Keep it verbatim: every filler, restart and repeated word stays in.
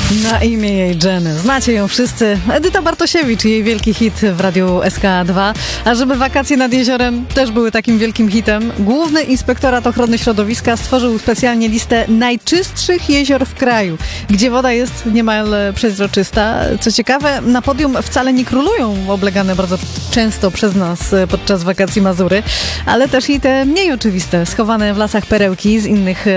Na imię jej Jenny. Znacie ją wszyscy. Edyta Bartosiewicz i jej wielki hit w Radiu S K dwa. A żeby wakacje nad jeziorem też były takim wielkim hitem, Główny Inspektorat Ochrony Środowiska stworzył specjalnie listę najczystszych jezior w kraju, gdzie woda jest niemal przezroczysta. Co ciekawe, na podium wcale nie królują oblegane bardzo często przez nas podczas wakacji Mazury, ale też i te mniej oczywiste, schowane w lasach perełki z innych